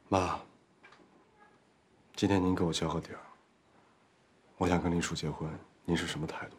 妈，今天您给我交个底儿，我想跟林叔结婚，您是什么态度？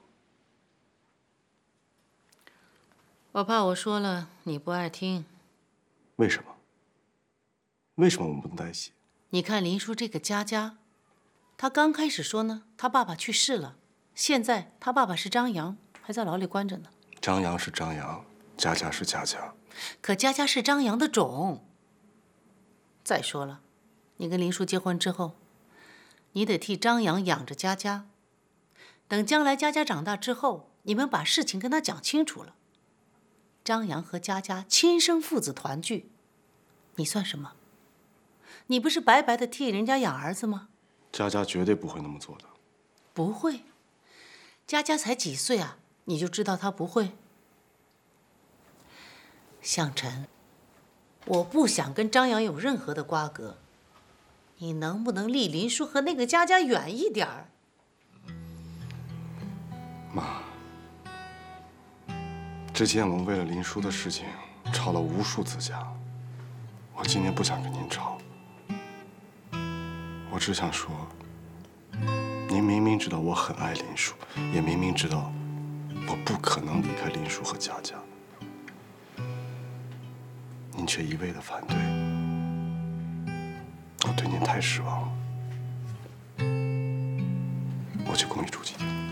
我怕我说了你不爱听。 为什么？为什么我们不能在一起？ 你看林叔这个佳佳，他刚开始说呢，他爸爸去世了，现在他爸爸是张扬，还在牢里关着呢。 张扬是张扬，佳佳是佳佳， 可佳佳是张扬的种。再说了，你跟林叔结婚之后，你得替张扬养着佳佳。等将来佳佳长大之后，你们把事情跟他讲清楚了，张扬和佳佳亲生父子团聚，你算什么？你不是白白的替人家养儿子吗？ 佳佳绝对不会那么做的。 不会，佳佳才几岁啊，你就知道她不会？向晨，我不想跟张扬有任何的瓜葛，你能不能离林叔和那个佳佳远一点儿？ 妈，之前我们为了林叔的事情吵了无数次架，我今天不想跟您吵，我只想说，您明明知道我很爱林叔，也明明知道我不可能离开林叔和佳佳，您却一味的反对，我对您太失望了。我去公寓住几天。